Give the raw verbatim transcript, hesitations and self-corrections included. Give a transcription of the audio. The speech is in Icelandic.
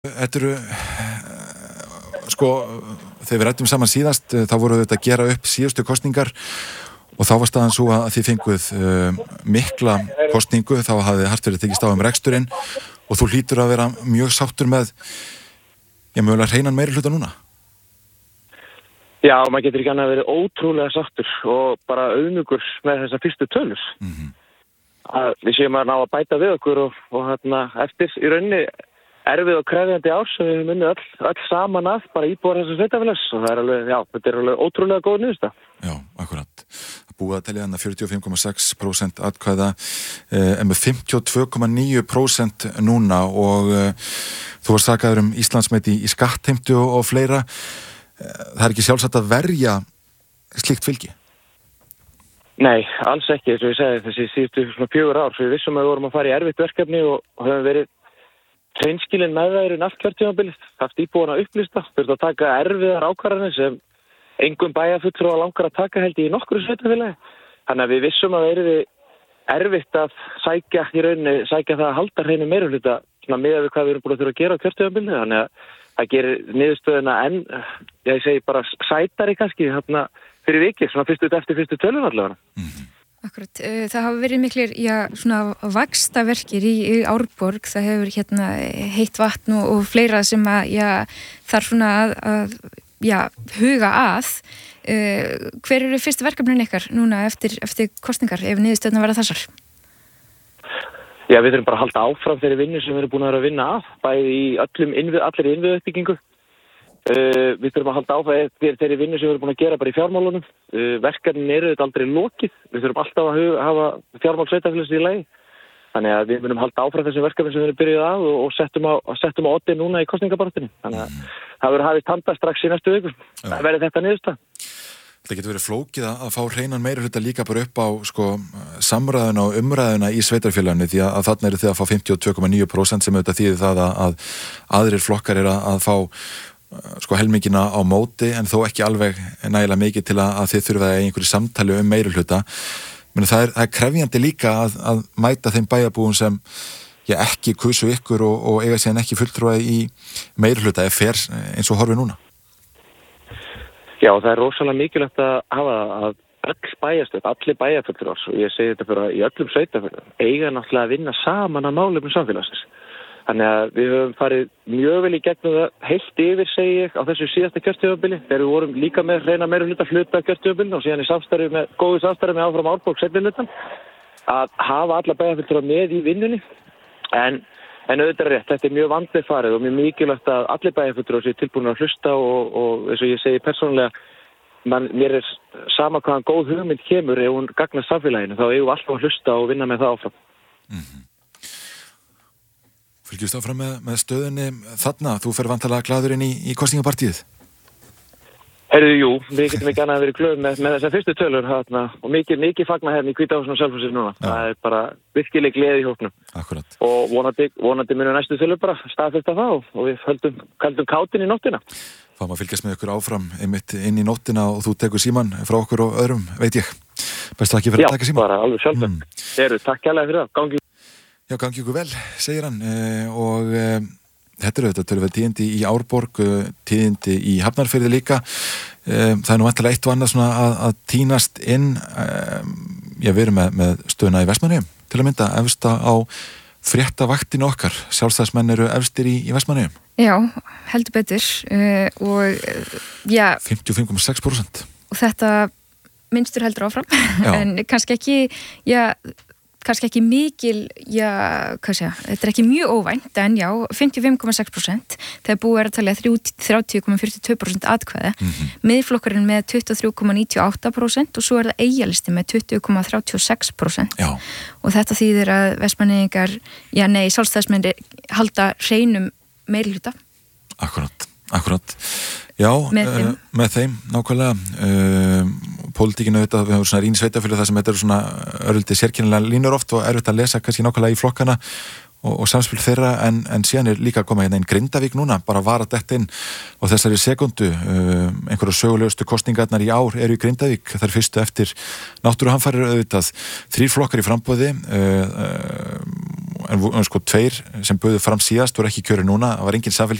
Þetta eru, sko, þegar við ræddum saman síðast, þá voru þetta að gera upp síðustu kosningar og þá var staðan svo að þið fenguð uh, mikla kosningu, þá hafði hart verið tekist á um reksturinn og þú hlýtur að vera mjög sáttur með, ég mögulega hreinan meiri hluta núna. Já, maður getur ekki annað að vera ótrúlega sáttur og bara auðmjúkur með þessa fyrstu tölur. Mm-hmm. Að við séum að ná að bæta við okkur og, og hérna eftir í rauninni erfið og krefjandi árs og við munum öll, öll saman að bara íbúar þessu sveitafélags og það er alveg, já, þetta er alveg ótrúlega góð niðurstaða. Já, akkurat. Búið að telja þannig fjörutíu og fimm komma sex prósent atkvæða eh, en með fimmtíu og tvö komma níu prósent núna og eh, þú var sakaður um Íslandsmet í, í skattheimtu og, og fleira. Eh, það er ekki sjálfsagt að verja slíkt fylgi? Nei, alls ekki, eins og ég segi þessi síðustu svona fjögur ár, svo við vissum að við vorum að fara í erfitt verkefni og, og höfum verið hreinskilin með það eru allt kjörtímabilið, haft íbúana upplýsta, þurft að taka erfiðar ákvarðanir sem engum bæjarfulltrúa langar að taka held í nokkru sveitafélagi. Þannig að við vissum að það yrði erfitt að sækja í rauninni, sækja það að halda hreinu meirihluta svona miðað við hvað við erum búin að þurfa að gera á kjörtímabilið. Þannig að það gerir niðurstöðuna enn, ég segi bara sætari kannski, þarna fyrir vikið, svona fyrstu eftir fyrstu tölun allavega. Mm-hmm. Akkurat, það hafa verið miklir, já, svona vaxtaverkir í, í Árborg, það hefur hérna heitt vatn og, og fleira sem að, já, þarf svona að, að já, huga að. Uh, hver eru fyrstu verkefnin ykkar núna eftir, eftir kosningar, ef niðurstöðuna verða þessar? Já, við þurfum bara að halda áfram þeirri vinnu sem við erum búin að vera að vinna að, bæði í öllum innvið, allir innviðuppbyggingu. Uh, við þurfum að halda áfram þeirri vinnu sem við erum búin að gera bara í fjármálunum. Uh, verkefnin eru þetta aldrei lokið. Við þurfum alltaf að huga, hafa fjármál sveitafélags í lagi. Þannig að við munum halda áfram þessum verkefnin sem við erum byrjuð að og, og settum á, settum á oddi núna í kosningabaráttunni. Þannig að mm. það verður hafist handa strax í næstu viku. Það verður þetta niðurstaða. Það getur verið flókið að fá hreinan meirihluta líka bara upp á sko, samræðuna og umræðuna í sveitarfélaginu því að, að þarna eru þið að fá fimmtíu og tvö komma níu prósent sem auðvitað þýðir það að, að aðrir flokkar eru að, að fá sko helmingina á móti en þó ekki alveg nægilega mikið til að, að þið þurfa að einhverju samtali um meirihluta. Meni, það, er, það er krefjandi líka að, að mæta þeim bæjarbúum sem já, ekki kusu ykkur og, og eiga síðan ekki fulltrúa í meirihluta ef fer eins og horfi núna. Já, það er rosalega mikilvægt að hafa að öll bæjarstöð, allir bæjarfulltrúar og ég segi þetta fyrir að í öllum sveitafélögum eiga náttúrulega að vinna saman að málefnum samfélagsins. Þannig að við höfum farið mjög vel í gegnum það heilt yfir, segi ég, á þessu síðasta kjörtímabili þegar við vorum líka með hreina meirihluta hluta kjörtímabilinu og síðan í samstarfi með, góðu samstarfi með áfram Árborg seinnilutan að hafa alla bæjarfulltrúar með í vinnunni en, en auðvitað er rétt, þetta er mjög vandlega farið og mjög mikilvægt að allir bæjarfulltrúar séu tilbúin að hlusta og, og eins og ég segi persónulega, man, mér er sama hvaðan góð hugmynd kemur ef hún gagnast samfélaginu, þá eigum við alltaf að hlusta og vinna með það áfram. Mm-hmm. Fylgjast áfram með, með stöðunni þarna, þú fer vantarlega glaður inn í, í kosningapartíð? Herðu, jú, við getum ekki annað að vera glöð með, með þessar fyrstu tölur þarna og mikið, mikið fagna hérna í Hvítahúsinu og Selfossi núna. Ja. Það er bara virkileg gleði í hópnum. Akkurat. Og vonandi, vonandi munum næstu tölur bara staðfesta það og, og við höldum, höldum kátin í nóttina. Fáum að fylgjast með ykkur áfram einmitt inn í nóttina og þú tekur síman frá okkur og öðrum, veit ég. Best ekki fyrir Já, að taka síman. Já, bara alveg sjálfsagt. Mm. Heru, takk kærlega fyrir það. Gangi. Já, gangi ykkur vel, segir hann eh, og eh, þetta eru þetta tölum við tíðindi í Árborg, tíðindi í Hafnarfirði líka. Eh, það er nú vantilega eitt og annað svona að, að tínast inn, eh, já, við erum með, með stöðuna í Vestmannaeyjum til að mynda efsta á fréttavaktinu okkar. Sjálfstæðismenn eru efstir í, í Vestmannaeyjum. Já, heldur betur uh, og uh, já. fimmtíu og fimm komma sex prósent. Og þetta minnstur heldur áfram, en kannski ekki, já, kannski ekki mikil, já, hvað segja, þetta er ekki mjög óvænt, en já, fimmtíu og fimm komma sex prósent, þegar búið er að talja þrjátíu komma fjörutíu og tvö prósent atkvæði, mm-hmm. Miðflokkurinn með tuttugu og þrjú komma níutíu og átta prósent og svo er það Eyjalisti með tuttugu komma þrjátíu og sex prósent. Já. Og þetta þýðir að Vestmannaeyingar, já, nei, sjálfstæðismenn halda hreinum meirihluta. Akkurat, akkurat. Já, með þeim, uh, með þeim nákvæmlega. Uh, Pólitíkinu auðvitað, við höfum svona rýn sveitafélag þar sem þetta eru svona örlítið sérkennilega línur oft og erfitt að lesa kannski nákvæmlega í flokkana og, og samspil þeirra en, en síðan er líka að koma hérna inn Grindavík núna, bara var að detta inn og þessari sekundu, uh, einhverju sögulegustu kosningarnar í ár eru í Grindavík, þar fyrstu eftir náttúruhamfarir auðvitað, þrír flokkar í framboði, uh, uh, en sko tveir sem buðu fram síðast voru ekki kjöri núna, það var engin